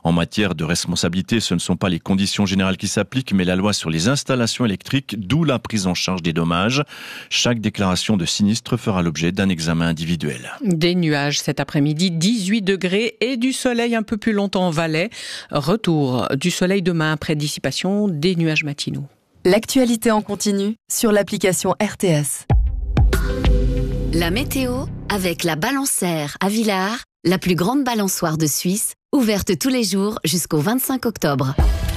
En matière de responsabilité, ce ne sont pas les conditions générales qui s'appliquent, mais la loi sur les installations électriques, d'où la prise en charge des dommages. Chaque déclaration de sinistre fera l'objet d'un examen individuel. Des nuages cet après-midi, 18 degrés et du soleil un peu plus longtemps en Valais. Retour du soleil demain après dissipation des nuages matinaux. L'actualité en continu sur l'application RTS. La météo avec la Balançaire à Villars, la plus grande balançoire de Suisse, ouverte tous les jours jusqu'au 25 octobre.